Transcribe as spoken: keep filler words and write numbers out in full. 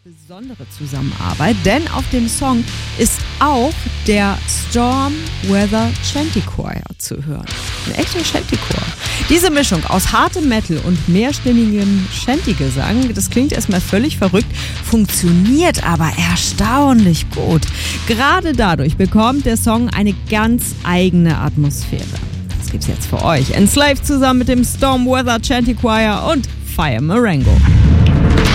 besondere Zusammenarbeit, denn auf dem Song ist auch der Storm Weather Shanty Choir zu hören. Ein echter Shanty Chor. Diese Mischung aus hartem Metal und mehrstimmigem Shanty-Gesang, das klingt erstmal völlig verrückt, funktioniert aber erstaunlich gut. Gerade dadurch bekommt der Song eine ganz eigene Atmosphäre. Das gibt's jetzt für euch. Enslaved zusammen mit dem Storm Weather Shanty Choir und Fire Marengo.